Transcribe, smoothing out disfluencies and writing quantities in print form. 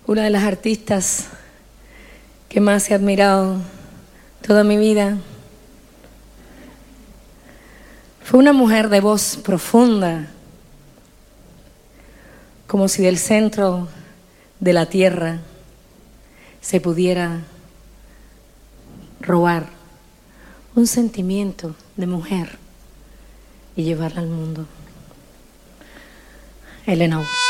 una de las artistas que más he admirado toda mi vida. Fue una mujer de voz profunda, como si del centro de la tierra se pudiera robar un sentimiento de mujer y llevarla al mundo. Elena Walsh.